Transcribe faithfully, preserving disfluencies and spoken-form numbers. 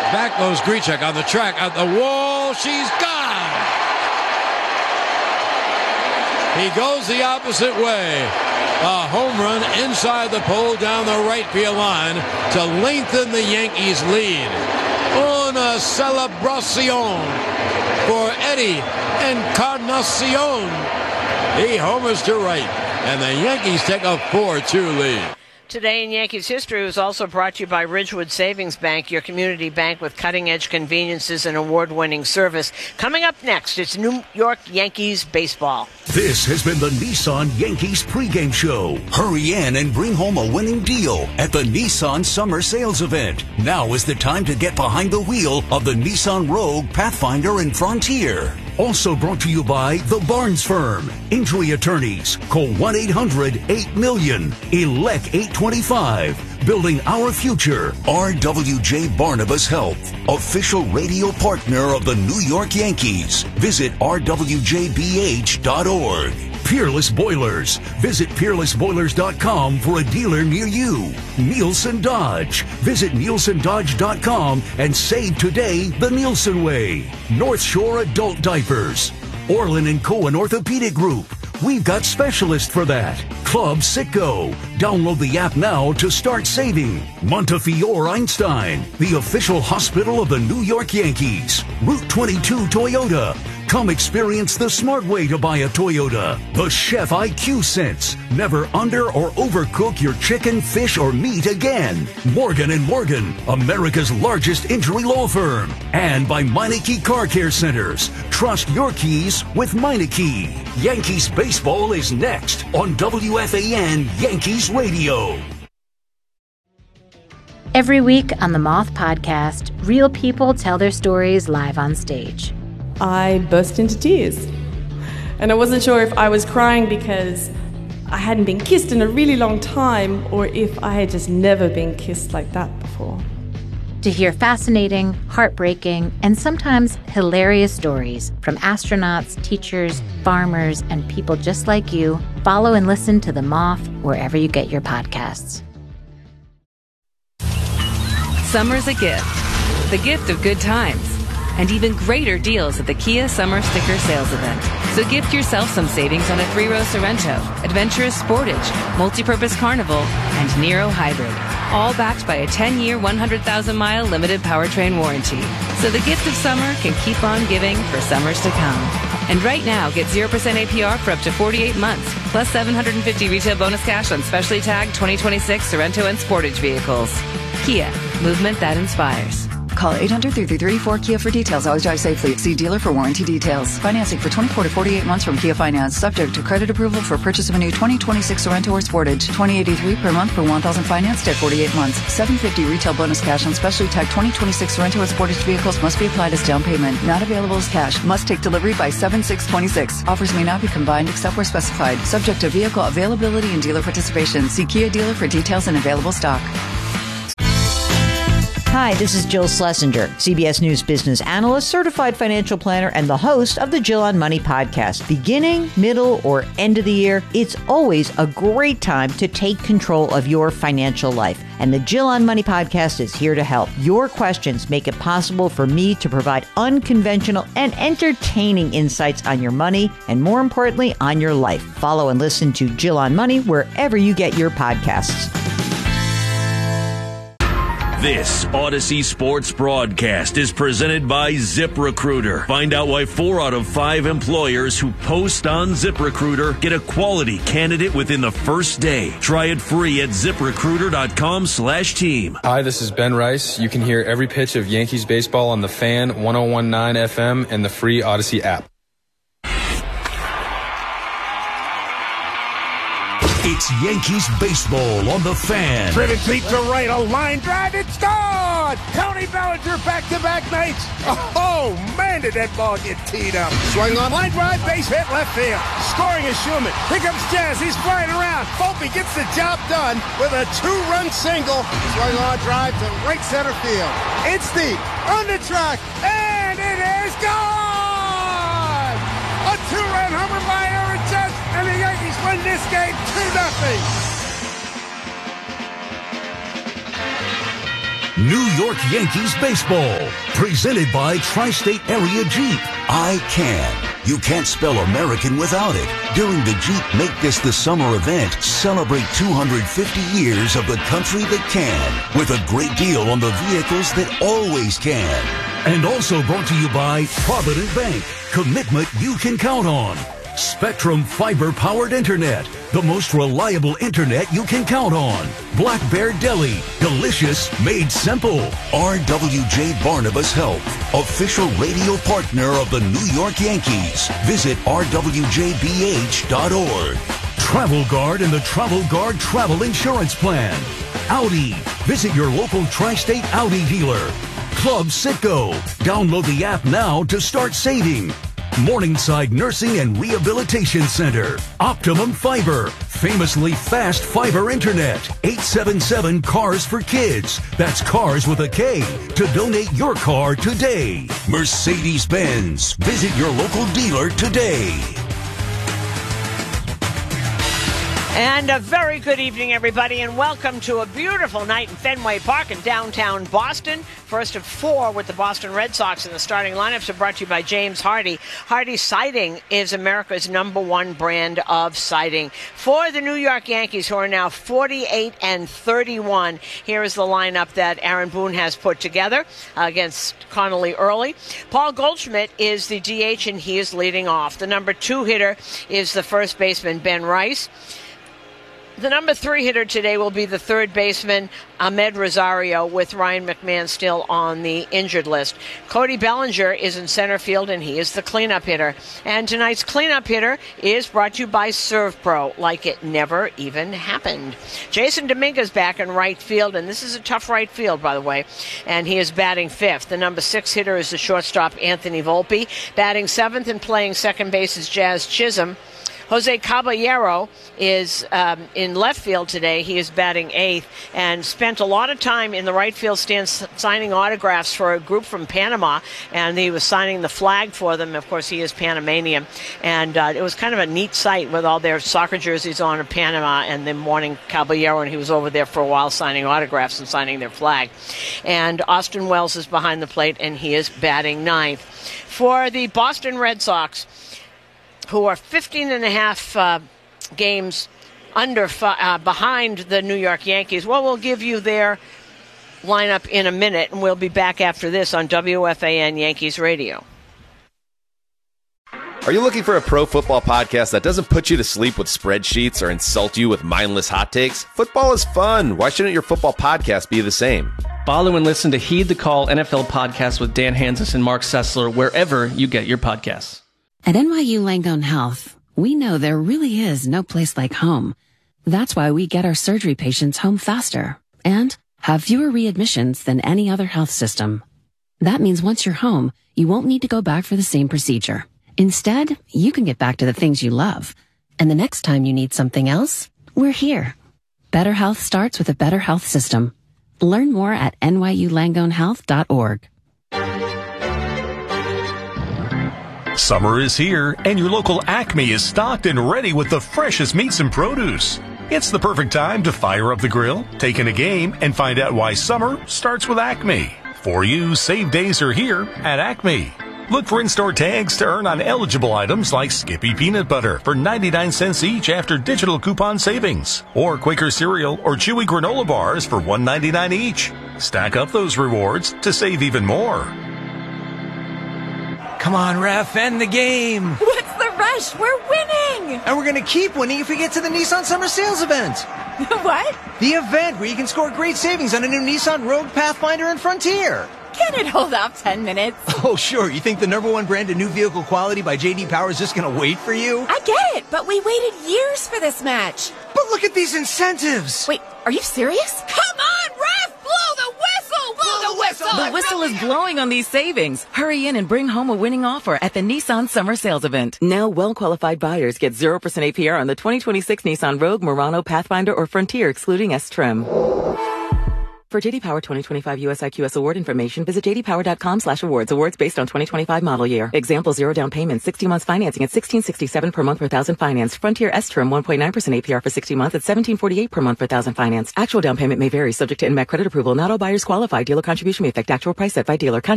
Back goes Grichuk on the track, at the wall. She's gone. He goes the opposite way. A home run inside the pole down the right field line to lengthen the Yankees' lead. Una celebración for Eddie Encarnacion. He homers to right, and the Yankees take a four two lead. Today in Yankees history was also brought to you by Ridgewood Savings Bank, your community bank with cutting-edge conveniences and award-winning service. Coming up next, it's New York Yankees baseball. This has been the Nissan Yankees pregame show. Hurry in and bring home a winning deal at the Nissan Summer Sales Event. Now is the time to get behind the wheel of the Nissan Rogue, Pathfinder, and Frontier. Also brought to you by The Barnes Firm. Injury attorneys. Call one eight hundred eight million. Elect eight twenty-five. Building our future. R W J Barnabas Health. Official radio partner of the New York Yankees. Visit r w j b h dot org. Peerless Boilers. Visit peerless boilers dot com for a dealer near you. Nielsen Dodge. Visit nielsen dodge dot com and save today the Nielsen way. North Shore Adult Diapers. Orlin and Cohen Orthopedic Group. We've got specialists for that. Club Sitco. Download the app now to start saving. Montefiore Einstein, the official hospital of the New York Yankees. Route twenty-two Toyota. Come experience the smart way to buy a Toyota. The Chef I Q Sense. Never under or overcook your chicken, fish, or meat again. Morgan and Morgan, America's largest injury law firm. And by Meineke Car Care Centers. Trust your keys with Meineke. Yankees baseball is next on W F A N Yankees Radio. Every week on the Moth Podcast, real people tell their stories live on stage. I burst into tears. And I wasn't sure if I was crying because I hadn't been kissed in a really long time or if I had just never been kissed like that before. To hear fascinating, heartbreaking, and sometimes hilarious stories from astronauts, teachers, farmers, and people just like you, follow and listen to The Moth wherever you get your podcasts. Summer's a gift. The gift of good times. And even greater deals at the Kia Summer Sticker Sales Event. So gift yourself some savings on a three-row Sorrento, Adventurous Sportage, Multi-Purpose Carnival, and Nero Hybrid. All backed by a ten-year, one hundred thousand mile limited powertrain warranty. So the gift of summer can keep on giving for summers to come. And right now, get zero percent A P R for up to forty-eight months, plus seven hundred fifty retail bonus cash on specially tagged twenty twenty-six Sorrento and Sportage vehicles. Kia, movement that inspires. Call eight hundred, three three three, four K I A for details. Always drive safely. See dealer for warranty details. Financing for twenty-four to forty-eight months from Kia Finance. Subject to credit approval for purchase of a new twenty twenty-six Sorrento or Sportage. twenty eighty-three per month for one thousand financed at forty-eight months. seven hundred fifty retail bonus cash on specially tagged twenty twenty-six Sorrento or Sportage vehicles must be applied as down payment. Not available as cash. Must take delivery by seven six twenty-six. Offers may not be combined except where specified. Subject to vehicle availability and dealer participation. See Kia dealer for details and available stock. Hi, this is Jill Schlesinger, C B S News business analyst, certified financial planner, and the host of the Jill on Money podcast. Beginning, middle, or end of the year, it's always a great time to take control of your financial life. And the Jill on Money podcast is here to help. Your questions make it possible for me to provide unconventional and entertaining insights on your money, and more importantly, on your life. Follow and listen to Jill on Money wherever you get your podcasts. This Odyssey Sports broadcast is presented by ZipRecruiter. Find out why four out of five employers who post on ZipRecruiter get a quality candidate within the first day. Try it free at ZipRecruiter.com slash team. Hi, this is Ben Rice. You can hear every pitch of Yankees baseball on the Fan one oh one point nine F M and the free Odyssey app. It's Yankees baseball on the Fan. Driven deep to right, a line drive, it's gone! Tony Bellinger back-to-back nights. Oh, man, did that ball get teed up. Swung on, line drive, base hit, left field. Scoring is Schumann. Here comes Jazz, he's flying around. Volpe gets the job done with a two-run single. Swung on, drive to right center field. It's deep, on the track, and it is gone! A two-run homer by Aaron Judge, and the Yankees win this game two nothing. New York Yankees Baseball, presented by Tri-State Area Jeep. I Can. You can't spell American without it. During the Jeep Make This the Summer event, celebrate two hundred fifty years of the country that can, with a great deal on the vehicles that always can. And also brought to you by Provident Bank, commitment you can count on. Spectrum fiber-powered internet, the most reliable internet you can count on. Black Bear Deli, delicious made simple. R W J Barnabas Health, official radio partner of the New York Yankees. Visit R W J B H dot org. Travel Guard and the Travel Guard Travel Insurance Plan. Audi, visit your local Tri-State Audi dealer. Club Citgo, download the app now to start saving. Morningside Nursing and Rehabilitation Center. Optimum Fiber. Famously fast fiber internet. eight seven seven Cars for Kids. That's cars with a K. To donate your car today. Mercedes-Benz. Visit your local dealer today. And a very good evening, everybody, and welcome to a beautiful night in Fenway Park in downtown Boston. First of four with the Boston Red Sox in the starting lineups are brought to you by James Hardy. Hardy Siding is America's number one brand of siding. For the New York Yankees, who are now forty-eight and thirty-one, here is the lineup that Aaron Boone has put together against Connolly Early. Paul Goldschmidt is the D H, and he is leading off. The number two hitter is the first baseman, Ben Rice. The number three hitter today will be the third baseman, Ahmed Rosario, with Ryan McMahon still on the injured list. Cody Bellinger is in center field, and he is the cleanup hitter. And tonight's cleanup hitter is brought to you by ServPro, like it never even happened. Jason Dominguez back in right field, and this is a tough right field, by the way, and he is batting fifth. The number six hitter is the shortstop, Anthony Volpe. Batting seventh and playing second base is Jazz Chisholm. Jose Caballero is um, in left field today. He is batting eighth and spent a lot of time in the right field stand signing autographs for a group from Panama, and he was signing the flag for them. Of course, he is Panamanian, and uh, it was kind of a neat sight with all their soccer jerseys on in Panama and them wanting Caballero, and he was over there for a while signing autographs and signing their flag. And Austin Wells is behind the plate, and he is batting ninth. For the Boston Red Sox, who are fifteen and a half uh, games under uh, behind the New York Yankees. Well, we'll give you their lineup in a minute, and we'll be back after this on W F A N Yankees Radio. Are you looking for a pro football podcast that doesn't put you to sleep with spreadsheets or insult you with mindless hot takes? Football is fun. Why shouldn't your football podcast be the same? Follow and listen to Heed the Call N F L podcast with Dan Hansis and Mark Sessler wherever you get your podcasts. At N Y U Langone Health, we know there really is no place like home. That's why we get our surgery patients home faster and have fewer readmissions than any other health system. That means once you're home, you won't need to go back for the same procedure. Instead, you can get back to the things you love. And the next time you need something else, we're here. Better health starts with a better health system. Learn more at N Y U Langone Health dot org. Summer is here, and your local Acme is stocked and ready with the freshest meats and produce. It's the perfect time to fire up the grill, take in a game, and find out why summer starts with Acme. For you, save days are here at Acme. Look for in-store tags to earn on eligible items like Skippy Peanut Butter for ninety-nine cents each after digital coupon savings, or Quaker Cereal or Chewy Granola Bars for one ninety-nine each. Stack up those rewards to save even more. Come on, ref, end the game. What's the rush? We're winning. And we're going to keep winning if we get to the Nissan Summer Sales event. What? The event where you can score great savings on a new Nissan Rogue, Pathfinder, and Frontier. Can it hold off ten minutes? Oh, sure. You think the number one brand of new vehicle quality by J D Power is just going to wait for you? I get it, but we waited years for this match. But look at these incentives. Wait, are you serious? Come on, ref! Blow the whistle! Blow the whistle! The whistle is blowing on these savings. Hurry in and bring home a winning offer at the Nissan Summer Sales event. Now, well-qualified buyers get zero percent A P R on the twenty twenty-six Nissan Rogue, Murano, Pathfinder, or Frontier, excluding S-Trim. For J D Power twenty twenty-five U S I Q S award information, visit j d power dot com slash awards. Awards based on twenty twenty-five model year. Example, zero down payment, sixty months financing at sixteen sixty-seven per month per thousand financed. Frontier S-Term, one point nine percent A P R for sixty months at seventeen forty-eight per month per thousand financed. Actual down payment may vary, subject to N M A C credit approval. Not all buyers qualify. Dealer contribution may affect actual price set by dealer. Contract